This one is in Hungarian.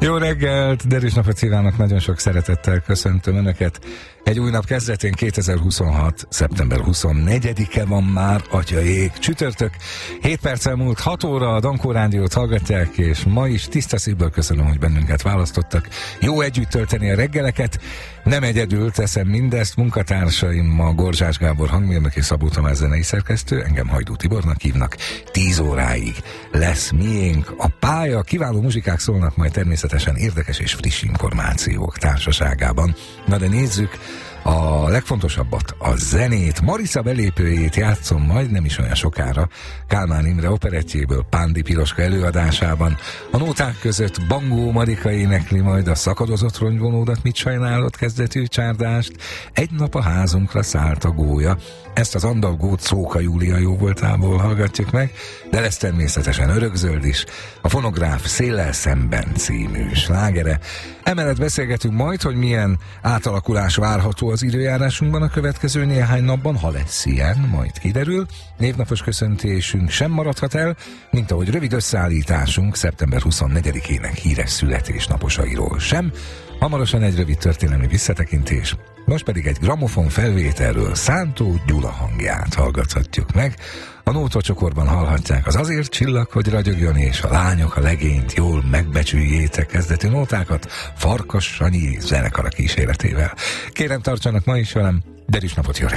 Jó reggelt, derűs napot kívánok, nagyon sok szeretettel köszöntöm Önöket. Egy új nap kezdetén 2026. szeptember 24-e van már, atyaék, csütörtök. 7 perccel múlt 6 óra, a Dankó Rádiót hallgatják, és ma is tiszta szívből köszönöm, hogy bennünket választottak. Jó együtt tölteni a reggeleket. Nem egyedül teszem mindezt, munkatársaimmal Gorzsás Gábor hangmérnök és Szabó Tamás zenei szerkesztő, engem Hajdú Tibornak hívnak. 10 óráig lesz miénk a pálya, kiváló muzsikák szólnak majd természetesen érdekes és friss információk társaságában. Na de nézzük a legfontosabbat, a zenét. Marisa belépőjét játszom majd nem is olyan sokára Kálmán Imre operettjéből Pándi Piroska előadásában. A nóták között Bangó Marika énekli majd a Szakadozott rongyvonódat, mit sajnálod kezdetű csárdást. Egy nap a házunkra szállt a gólya. Ezt az andalgót Szóka Júlia jóvoltából hallgatjuk meg, de lesz természetesen örökzöld is, a fonográf Széllel szemben című slágere. Emellett beszélgetünk majd, hogy milyen átalakulás várható az időjárásunkban a következő néhány napban, ha lesz ilyen, majd kiderül. Névnapos köszöntésünk sem maradhat el, mint ahogy rövid összeállításunk szeptember 24-ének híres születésnaposairól sem. Hamarosan egy rövid történelmi visszatekintés, most pedig egy gramofon felvételről Szántó Gyula hangját hallgathatjuk meg. A nótacsokorban hallhatják az Azért csillag, hogy ragyogjon, és a Lányok a legényt jól megbecsüljétek kezdetű nótákat Farkas Sanyi zenekara kíséretével. Kérem, tartsanak ma is velem, derűs napot, jó reggelt!